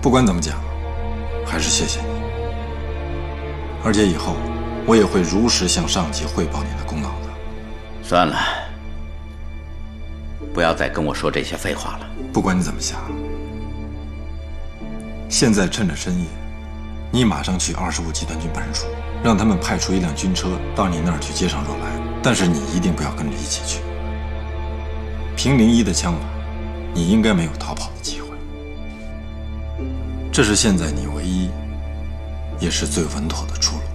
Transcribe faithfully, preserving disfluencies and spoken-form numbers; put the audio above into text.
不管怎么讲，还是谢谢你。而且以后我也会如实向上级汇报你的功劳的。 算了，不要再跟我说这些废话了。 不管你怎么想，现在趁着深夜，你马上去二十五集团军办事处，让他们派出一辆军车到你那儿去接上若来。但是你一定不要跟着一起去。凭零一的枪法，你应该没有逃跑的机会。这是现在你唯一，也是最稳妥的出路。